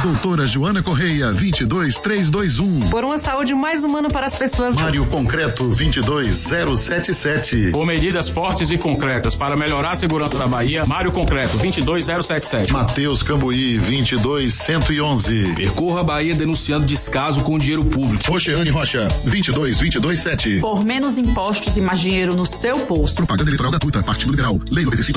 Doutora Joana Correia, 22321. Por uma saúde mais humana para as pessoas. Mário Concreto, 22077. Por medidas fortes e concretas para melhorar a segurança da Bahia, Mário Concreto, 22077. Matheus Cambuí, 22111. Percorra a Bahia denunciando descaso com o dinheiro público. Roxeane Rocha, 22227. Por menos impostos e mais dinheiro no seu bolso. Propaganda eleitoral gratuita, Partido Liberal, Lei 95.